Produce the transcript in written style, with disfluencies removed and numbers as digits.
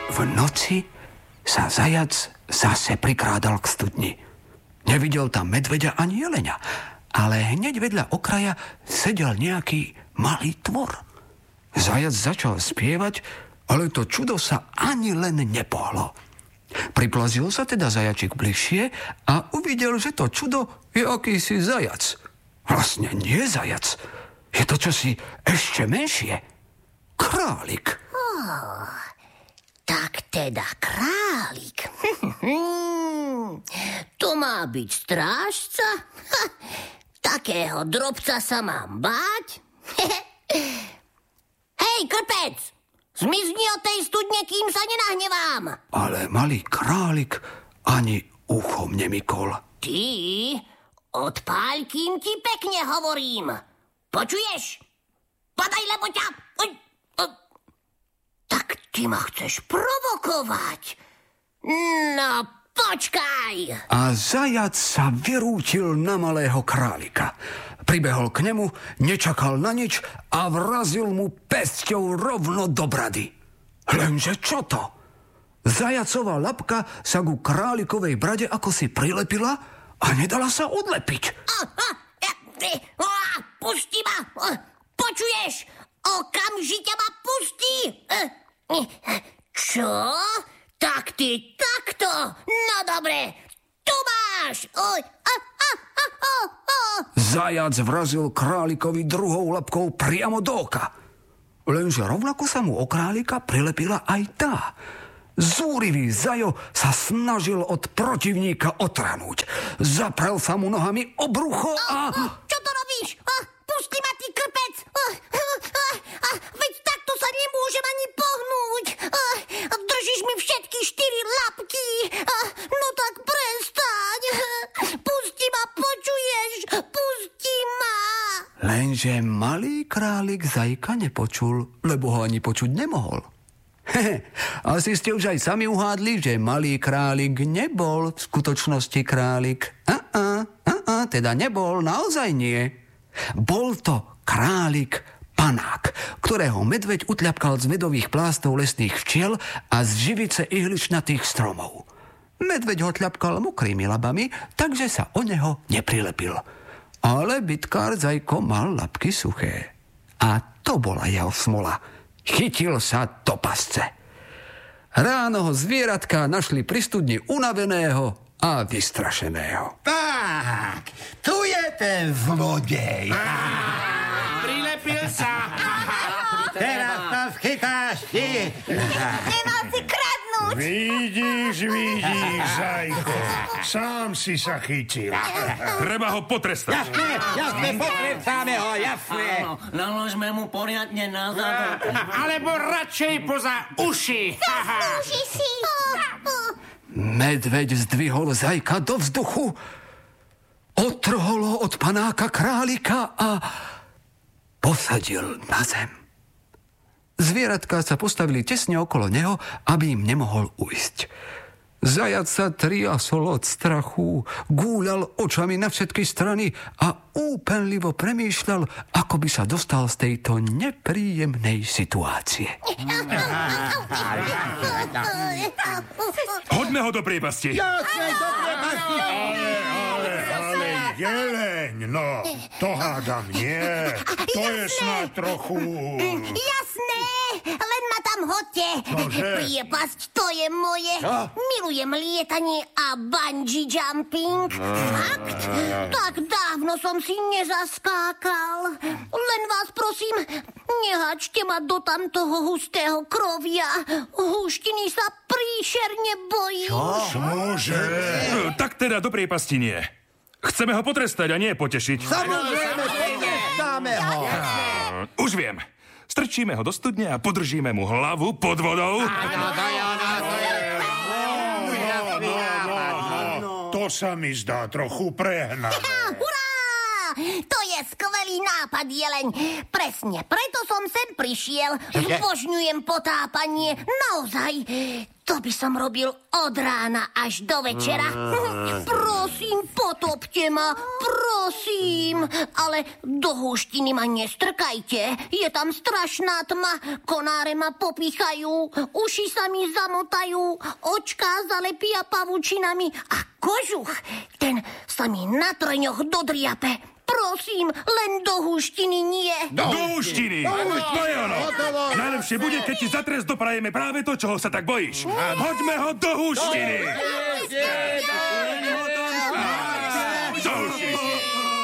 V noci sa zajac zase prikrádal k studni. Nevidel tam medveďa ani jelenia, ale hneď vedľa okraja sedel nejaký malý tvor. Zajac začal spievať, ale to čudo sa ani len nepohlo. Priplazil sa teda zajačik bližšie a uvidel, že to čudo je akýsi zajac. Vlastne nie zajac. Je to čosi ešte menšie. Králik. Tak teda králik. To má byť strážca? Takého drobca sa mám báť? Hej, krpec! Zmizni od tej studne, kým sa nenahnevám. Ale malý králik ani uchom nemykol. Ty, odpáľ, kým ti pekne hovorím. Počuješ? Padaj, lebo ťa... Tak ty ma chceš provokovať. No, počkaj. A zajac sa vyrútil na malého králika. Pribehol k nemu, nečakal na nič a vrazil mu pesťou rovno do brady. Lenže čo to? Zajacová labka sa ku králikovej brade ako si prilepila a nedala sa odlepiť. Pusti ma! Počuješ? Okamžite ma pusti! Čo? Tak ty takto? No dobre, tu máš! Zajac vrazil králikovi druhou labkou priamo do oka. Lenže rovnako sa mu o králika prilepila aj tá. Zúrivý zajo sa snažil od protivníka otrhnúť. Zaprel sa mu nohami o brucho a... Čo to robíš? Pusti ma, ty krpec! Veď takto sa nemôžem ani pohnúť. Držíš mi všetky 4 labky. No tak prestaň. Pusti ma, počuješ? Pusti ma. Lenže malý králik zajka nepočul, lebo ho ani počuť nemohol. Asi ste už aj sami uhádli, že malý králik nebol v skutočnosti králik. Teda nebol, naozaj nie. Bol to králik panák, ktorého medveď utľapkal z medových plástov lesných včiel a z živice ihličnatých stromov. Medveď ho tľapkal mokrými labami, takže sa o neho neprilepil. Ale bytkár Zajko mal labky suché. A to bola jeho smola. Chytil sa do pasce. Ráno ho zvieratka našli pri studni unaveného a vystrašeného. Tak, tu je ten zlodej. Prilepil sa. Teraz to schytáš ty. Nemal si kradnúť. Vidíš, Zajko. Sám si sa chytil. Treba ho potrestať. Jasne, potrestáme ho, jasne. Áno, naložme mu poriadne na zadok. Alebo radšej poza uši. Zaslúži si. Medveď zdvihol Zajka do vzduchu, otrhol ho od panáka králika a posadil na zem. Zvieratka sa postavili tesne okolo neho, aby im nemohol ujsť. Zajac sa triasol od strachu, gúľal očami na všetky strany a úpenlivo premýšľal, ako by sa dostal z tejto nepríjemnej situácie. Hoďme ho do priepasti. Jasne, do priepasti. Ale jeleň, no, to hádam nie. To je snad trochu... Jasné, len ma tam hoďte. Čože? Priepasť, to je moje. Milujem lietanie a bungee jumping. Fakt? Tak dávno som si nezaskákal. Len vás prosím, nehačte ma do tamtoho hustého krovia. Húštiny sa príšerne bojím. Môže. Tak teda do priepasti nie. Chceme ho potrestať a nie potešiť. Samozrejme, potrestáme ho. Už viem. Strčíme ho do studne a podržíme mu hlavu pod vodou. To sa mi zdá trochu prehnané. Hurá! To je skvelé skvelý nápad, jeleň. Presne, preto som sem prišiel. Zbožňujem potápanie. Naozaj. To by som robil od rána až do večera. Prosím, potopte ma. Prosím. Ale do húštiny ma nestrkajte. Je tam strašná tma. Konáre ma popíchajú. Uši sa mi zamotajú. Očká zalepia pavučinami. A kožuch, ten sa mi na trňoch dodriape. Prosím, len do húštiny nie. Do húštiny! To je ono! Najlepšie bude, keď ti za trest doprajeme práve to, čoho sa tak bojíš. Hoďme ho do húštiny! Do húštiny!